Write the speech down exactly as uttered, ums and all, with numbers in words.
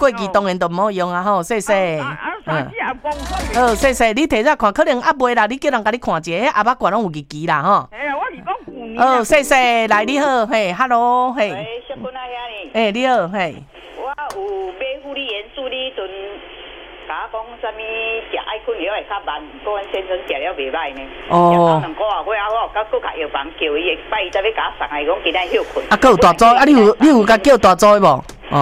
过期当然都唔好用啊吼，谢谢。 啊啊，三支阿公说。 好，谢谢，你摕出看，可能还袂啦，你叫人甲你看一下，阿爸挂拢有日期啦吼。 哎呀，我是讲旧年。 哦，谢谢，来你好，嘿 ，hello，嘿。 喂，小坤啊，遐呢？ 哎，你好，嘿。 我有买护理元素，你阵甲我讲啥物食爱困药会较慢，不过阮先生食了袂歹呢。 哦。 两个月啊，我有甲搁甲药房叫伊，拜伊才要甲我送来，讲今仔休困。 啊，佮有大组，啊，你有你有甲叫大组无？